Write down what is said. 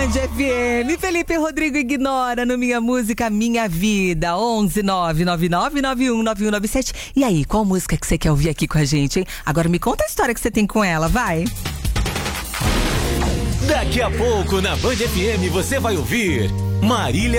Band FM. Felipe Rodrigo Ignora no Minha Música Minha Vida. 11999919197. E aí, qual música que você quer ouvir aqui com a gente, hein? Agora me conta a história que você tem com ela, vai. Daqui a pouco na Band FM você vai ouvir Marília